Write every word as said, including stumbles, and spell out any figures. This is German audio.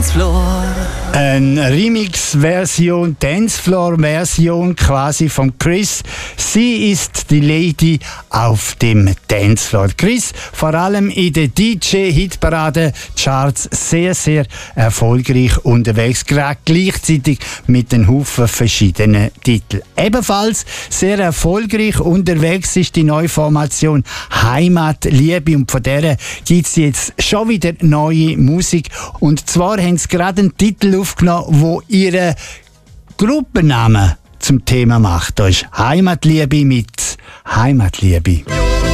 Dancefloor. Eine Remix-Version, Dancefloor-Version quasi von Chris. Sie ist die Lady auf dem Dancefloor. Chris, vor allem in den D J-Hitparade-Charts sehr, sehr erfolgreich unterwegs, gerade gleichzeitig mit einem Haufen verschiedenen Titeln. Ebenfalls sehr erfolgreich unterwegs ist die neue Formation Heimatliebe, und von der gibt es jetzt schon wieder neue Musik. Und zwar haben sie gerade einen Titel aufgenommen, wo ihre Gruppennamen zum Thema macht. Da ist Heimatliebe mit Heimatliebe.